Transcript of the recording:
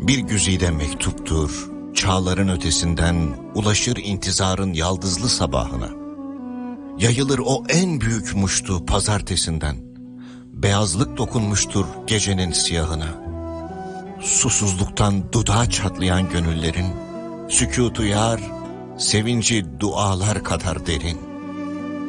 Bir güzide mektuptur, çağların ötesinden ulaşır intizarın yaldızlı sabahına. Yayılır o en büyük muştu pazartesinden, beyazlık dokunmuştur gecenin siyahına. Susuzluktan dudağı çatlayan gönüllerin, sükûtu yar, sevinci dualar kadar derin.